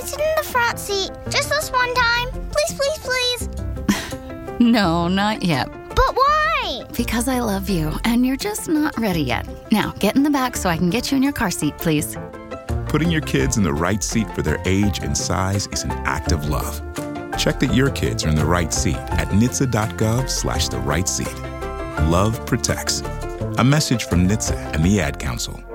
sit in the front seat just this one time? Please, please, please. No, not yet. But why? Because I love you, and you're just not ready yet. Now, get in the back so I can get you in your car seat, please. Putting your kids in the right seat for their age and size is an act of love. Check that your kids are in the right seat at nhtsa.gov/the right seat. Love protects. A message from NHTSA and the Ad Council.